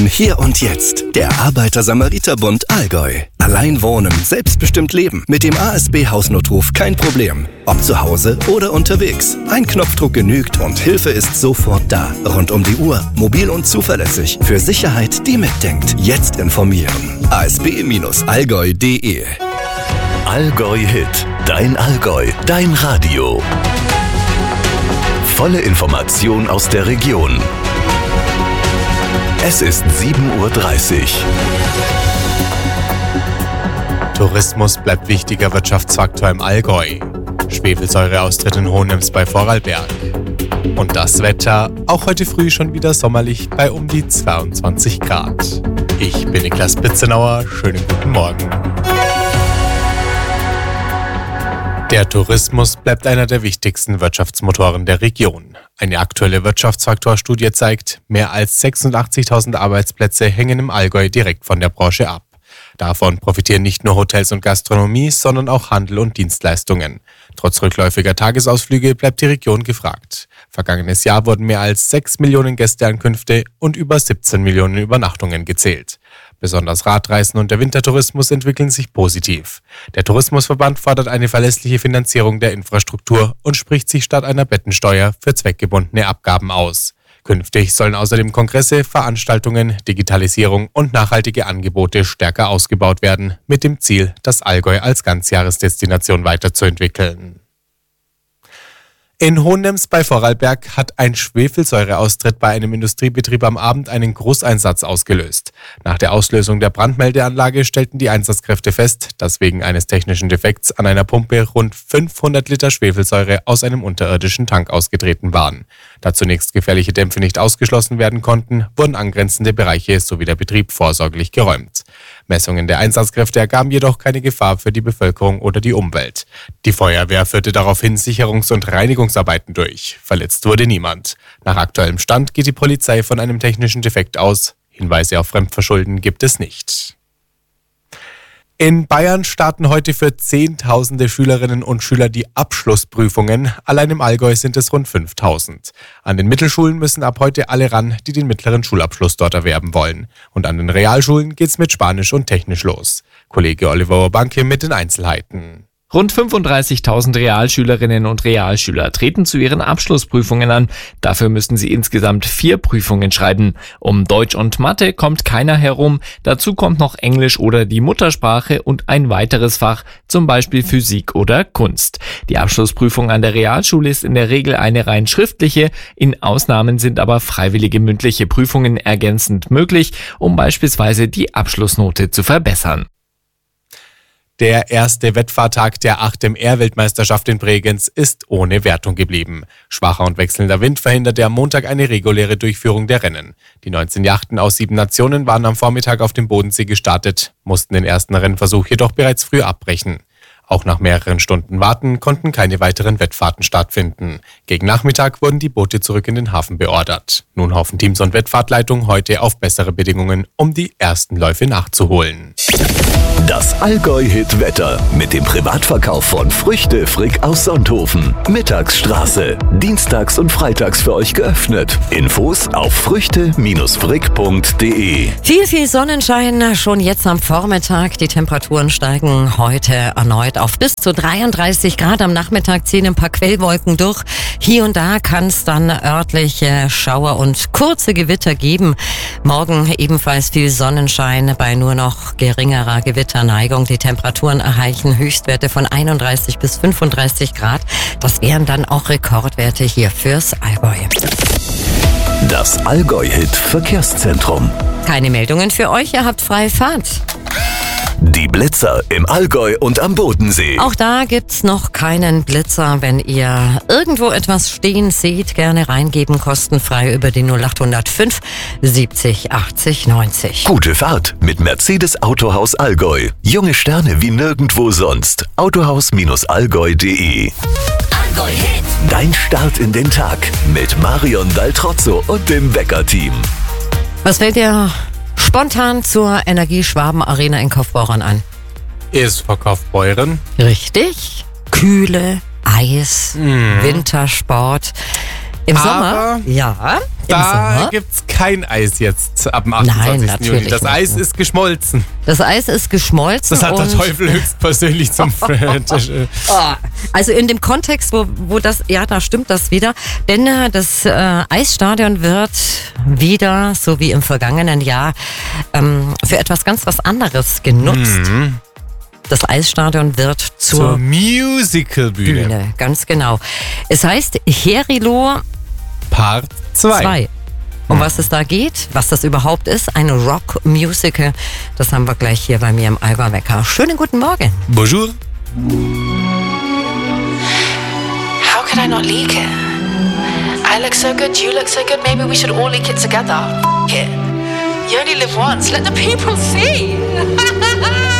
Hier und jetzt, der Arbeiter-Samariter-Bund Allgäu. Allein wohnen, selbstbestimmt leben. Mit dem ASB-Hausnotruf kein Problem. Ob zu Hause oder unterwegs. Ein Knopfdruck genügt und Hilfe ist sofort da. Rund um die Uhr, mobil und zuverlässig. Für Sicherheit, die mitdenkt. Jetzt informieren. asb-allgäu.de. Allgäu Hit. Dein Allgäu. Dein Radio. Volle Information aus der Region. Es ist 7:30 Uhr. Tourismus bleibt wichtiger Wirtschaftsfaktor im Allgäu. Schwefelsäureaustritt in Hohenems bei Vorarlberg. Und das Wetter, auch heute früh schon wieder sommerlich bei um die 22 Grad. Ich bin Niklas Pitzenauer, schönen guten Morgen. Der Tourismus bleibt einer der wichtigsten Wirtschaftsmotoren der Region. Eine aktuelle Wirtschaftsfaktorstudie zeigt, mehr als 86.000 Arbeitsplätze hängen im Allgäu direkt von der Branche ab. Davon profitieren nicht nur Hotels und Gastronomie, sondern auch Handel und Dienstleistungen. Trotz rückläufiger Tagesausflüge bleibt die Region gefragt. Vergangenes Jahr wurden mehr als 6 Millionen Gästeankünfte und über 17 Millionen Übernachtungen gezählt. Besonders Radreisen und der Wintertourismus entwickeln sich positiv. Der Tourismusverband fordert eine verlässliche Finanzierung der Infrastruktur und spricht sich statt einer Bettensteuer für zweckgebundene Abgaben aus. Künftig sollen außerdem Kongresse, Veranstaltungen, Digitalisierung und nachhaltige Angebote stärker ausgebaut werden, mit dem Ziel, das Allgäu als Ganzjahresdestination weiterzuentwickeln. In Hohenems bei Vorarlberg hat ein Schwefelsäureaustritt bei einem Industriebetrieb am Abend einen Großeinsatz ausgelöst. Nach der Auslösung der Brandmeldeanlage stellten die Einsatzkräfte fest, dass wegen eines technischen Defekts an einer Pumpe rund 500 Liter Schwefelsäure aus einem unterirdischen Tank ausgetreten waren. Da zunächst gefährliche Dämpfe nicht ausgeschlossen werden konnten, wurden angrenzende Bereiche sowie der Betrieb vorsorglich geräumt. Messungen der Einsatzkräfte ergaben jedoch keine Gefahr für die Bevölkerung oder die Umwelt. Die Feuerwehr führte daraufhin Sicherungs- und Reinigungsarbeiten durch. Verletzt wurde niemand. Nach aktuellem Stand geht die Polizei von einem technischen Defekt aus. Hinweise auf Fremdverschulden gibt es nicht. In Bayern starten heute für Zehntausende Schülerinnen und Schüler die Abschlussprüfungen. Allein im Allgäu sind es rund 5.000. An den Mittelschulen müssen ab heute alle ran, die den mittleren Schulabschluss dort erwerben wollen. Und an den Realschulen geht's mit Spanisch und Technisch los. Kollege Oliver Urbanke mit den Einzelheiten. Rund 35.000 Realschülerinnen und Realschüler treten zu ihren Abschlussprüfungen an. Dafür müssen sie insgesamt 4 Prüfungen schreiben. Um Deutsch und Mathe kommt keiner herum. Dazu kommt noch Englisch oder die Muttersprache und ein weiteres Fach, zum Beispiel Physik oder Kunst. Die Abschlussprüfung an der Realschule ist in der Regel eine rein schriftliche. In Ausnahmen sind aber freiwillige mündliche Prüfungen ergänzend möglich, um beispielsweise die Abschlussnote zu verbessern. Der erste Wettfahrtag der 8M-Weltmeisterschaft in Bregenz ist ohne Wertung geblieben. Schwacher und wechselnder Wind verhinderte am Montag eine reguläre Durchführung der Rennen. Die 19 Yachten aus 7 Nationen waren am Vormittag auf dem Bodensee gestartet, mussten den ersten Rennversuch jedoch bereits früh abbrechen. Auch nach mehreren Stunden Warten konnten keine weiteren Wettfahrten stattfinden. Gegen Nachmittag wurden die Boote zurück in den Hafen beordert. Nun hoffen Teams und Wettfahrtleitung heute auf bessere Bedingungen, um die ersten Läufe nachzuholen. Das Allgäu-Hit-Wetter mit dem Privatverkauf von Früchte Frick aus Sonthofen. Mittagsstraße. Dienstags und freitags für euch geöffnet. Infos auf früchte-frick.de. Viel Sonnenschein schon jetzt am Vormittag. Die Temperaturen steigen heute erneut auf bis zu 33 Grad. Am Nachmittag ziehen ein paar Quellwolken durch. Hier und da kann es dann örtliche Schauer und kurze Gewitter geben. Morgen ebenfalls viel Sonnenschein bei nur noch geringerer Gewitterneigung. Die Temperaturen erreichen Höchstwerte von 31 bis 35 Grad. Das wären dann auch Rekordwerte hier fürs Allgäu. Das Allgäu-Hit-Verkehrszentrum. Keine Meldungen für euch, ihr habt freie Fahrt. Die Blitzer im Allgäu und am Bodensee. Auch da gibt's noch keinen Blitzer. Wenn ihr irgendwo etwas stehen seht, gerne reingeben, kostenfrei über die 0805 70 80 90. Gute Fahrt mit Mercedes Autohaus Allgäu. Junge Sterne wie nirgendwo sonst. Autohaus-allgäu.de. Allgäu Hit. Dein Start in den Tag mit Marion Daltrozzo und dem Wecker-Team. Was fällt dir spontan zur Energieschwaben Arena in Kaufbeuren an? ESV Kaufbeuren. Richtig. Kühle, Eis, Wintersport. Im Sommer, ja, Da gibt's kein Eis jetzt ab dem 28. Juni. Das Eis ist geschmolzen. Das Eis ist geschmolzen. Das hat der Teufel höchstpersönlich zum Also in dem Kontext, wo das, ja, da stimmt das wieder. Denn das Eisstadion wird wieder, so wie im vergangenen Jahr, für etwas ganz was anderes genutzt. Das Eisstadion wird zur Musicalbühne. Ganz genau. Es heißt Herilo Part 2. Um was es da geht, was das überhaupt ist, ein Rock-Musical, das haben wir gleich hier bei mir im Allgäu-Wecker. Schönen guten Morgen. Bonjour. How could I not leak it? I look so good, you look so good, maybe we should all leak it together. F it. You only live once, let the people see.